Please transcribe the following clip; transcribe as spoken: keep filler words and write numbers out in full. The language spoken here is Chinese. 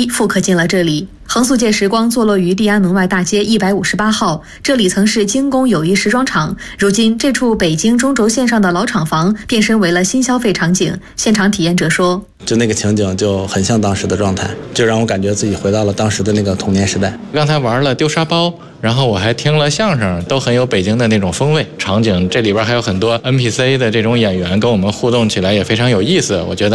一复刻进了这里。横速界时光坐落于地安门外大街一百五十八号，这里曾是精工友谊时装厂，如今这处北京中轴线上的老厂房变身为了新消费场景。现场体验者说， 就那个情景就很像当时的状态，就让我感觉自己回到了当时的那个童年时代。 刚才玩了丢沙包，然后我还听了相声，都很有北京的那种风味场景。这里边还有很多 N P C 的这种演员跟我们互动起来也非常有意思，我觉得